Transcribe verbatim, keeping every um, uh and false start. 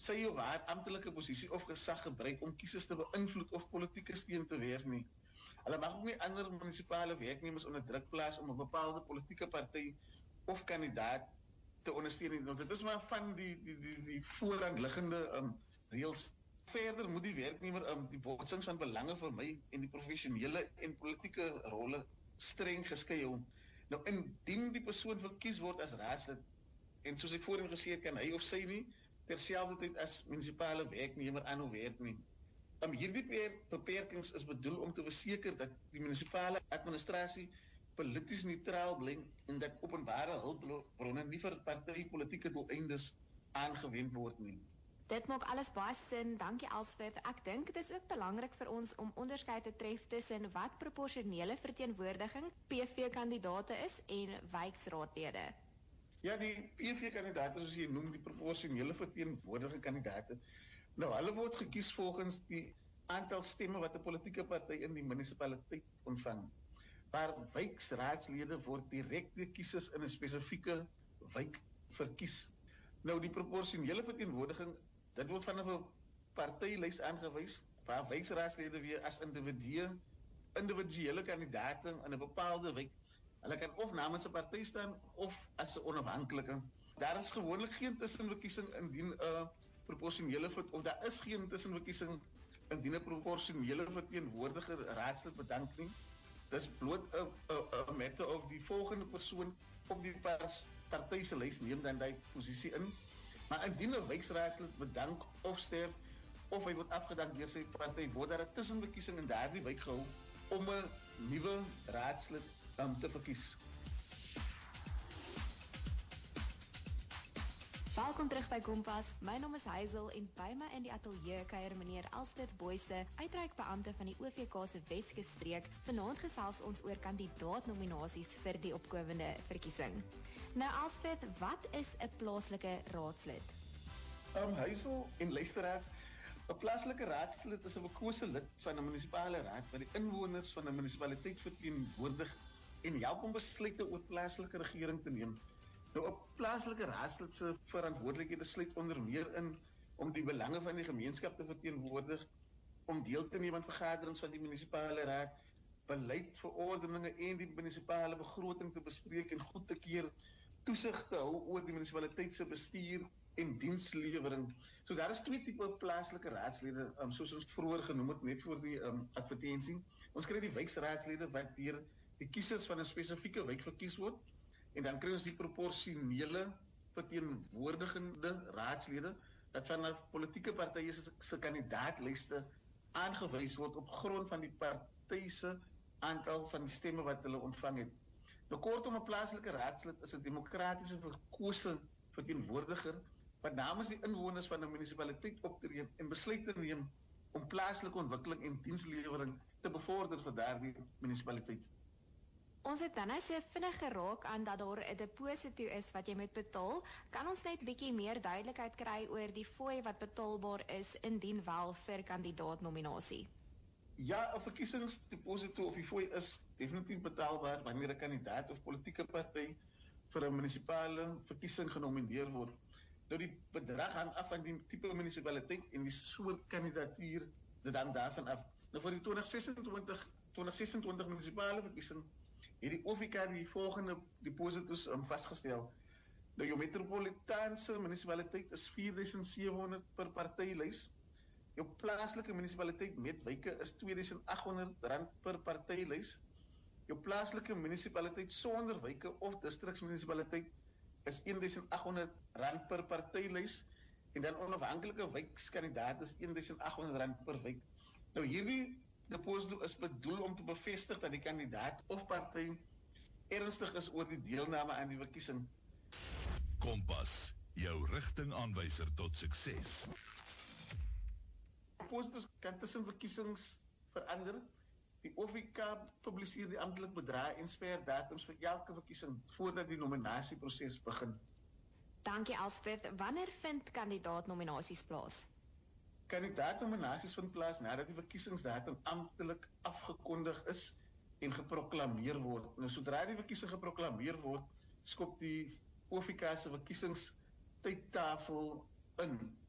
sy of haar amptelike posisie of gesag gebruik om kiesers te beïnvloed of politieke steun te werf nie. Hulle mag ook nie ander munisipale werknemers onder druk plaas om 'n bepaalde politieke party of kandidaat te ondersteun nie. Nou, dit is maar van die die die, die voorhand liggende um, reëls. Verder moet die werknemer um, die botsings van belange vir my en die professionele en politieke rolle streng geskei hou. Nou, indien die persoon verkies word as raadslid, en soos ek voorheen gesê het, kan hy of sy nie terselfdertyd as munisipale werknemer aanhou werk nie. Um, hierdie beperkings is bedoel om te verseker dat die munisipale administrasie polities neutraal bly en dat openbare hulpbronne nie vir partypolitieke doeleindes aangewend word nie. Dit maak alles baie sin, dankie Elsbeth. Ek dink dit is ook belangrik vir ons om onderskeid te tref tussen wat proporsionele verteenwoordiging P V-kandidate is en wijksraadlede. Ja, die P V-kandidate, soos jy noem, die proporsionele verteenwoordiging kandidate, nou hulle word gekies volgens die aantal stemme wat 'n politieke party in die munisipaliteit ontvang. Waar wijksraadslede word direk deur kiesers in 'n spesifieke wijk verkies. Nou die proporsionele verteenwoordiging, dit word vanaf 'n partylys aangewys, waar wijksraadslede weer as individue, individuele kandidate in 'n bepaalde wijk, hulle kan of namens 'n party staan of as 'n onafhanklike. Daar is gewoonlik geen tussenverkiesing indien 'n uh, proporsionele of daar is geen tussenverkiesing indien 'n proporsionele verteenwoordiger raadslid bedank nie. Dis bloot 'n 'n matter of die volgende persoon op die party se lys neem dan daai posisie in. Maar indien 'n wijksraadslid bedank of sterf of hy word afgedank deur sy party, word daar 'n tussenverkiesing in daardie wijk gehou om 'n nuwe raadslid um, te verkies. Welkom terug by Kompas. My naam is Hazel en by my in die ateljee kuier meneer Elsbeth Boyse, uitreikbeampte van die O V K se Weskus-streek. Vanaand gesels ons oor kandidaatnominasies vir die opkomende verkiesing. Nou Elsbeth, wat is 'n plaaslike raadslid? Um, Hazel en luisteraars, 'n plaaslike raadslid is 'n verkose lid van 'n munisipale raad wat die inwoners van 'n munisipaliteit verteenwoordig en help om besluite oor plaaslike regering te neem. Nou, 'n plaaslike raadslid se verantwoordelikhede sluit onder meer in om die belange van die gemeenskap te verteenwoordig, om deel te neem aan vergaderings van die munisipale raad, beleid, verordeninge en die munisipale begroting te bespreek en goed te keer, toesig te hou oor die munisipaliteit se bestuur en dienslewering. So daar is twee tipe plaaslike raadslede, um, soos ons vroeër genoem het, net voor die um, advertensie. Ons kry die wijksraadslede wat deur die kiesers van 'n spesifieke wijk verkies word, en dan kry ons die proporsionele verteenwoordigende raadslede dat vanaf politieke partye se kandidaatlyste aangewys word op grond van die party se aantal van die stemme wat hulle ontvang het. Nou kortom, 'n plaaslike raadslid is 'n demokratiese verkose verteenwoordiger wat namens die inwoners van 'n munisipaliteit optree en besluite neem om plaaslike ontwikkeling en dienslewering te bevorder vir daardie munisipaliteit. Ons het dan nou so vinnig geraak aan dat daar 'n deposito is wat jy moet betaal. Kan ons net bietjie meer duidelikheid kry oor die fooi wat betaalbaar is indien wel vir kandidaatnominasie? Ja, 'n verkiesingsdeposito of die fooi is definitief betaalbaar wanneer 'n kandidaat of politieke party vir 'n munisipale verkiesing genomineer word. Nou die bedrag hang af van die tipe munisipaliteit en die soort kandidatuur dit dan daarvan af. Nou vir die twintig sesentwintig munisipale verkiesing het die O V K die volgende depositos um, vasgestel. Nou jou metropolitaanse munisipaliteit is vier duisend sewe honderd per partylys. Jou plaaslike munisipaliteit met wyke is twee duisend agt honderd rand per partylys. Jou plaaslike munisipaliteit sonder wyke of distriksmunisipaliteit is een duisend agt honderd rand per partylys en dan onafhanklike wijkskandidaat is een duisend agt honderd rand per wyk. Nou hierdie deposito is bedoel om te bevestig dat die kandidaat of party ernstig is oor die deelname aan die verkiesing. Kompas, jou rigtingaanwyser tot sukses. Depositos kan tussen verkiesings verander. Die O V K publiseer die amptelik bedrae en sperdatums vir elke verkiesing voordat die nominasieproses begin. Dankie Elsbeth. Wanneer vind kandidaatnominasies plaas? Kandidaatnominasies vind plaas nadat die verkiesingsdatum amptelik afgekondig is en geproklameer word. Nou sodra die verkiesing geproklameer word, skop die O V K se verkiesingstydtafel in.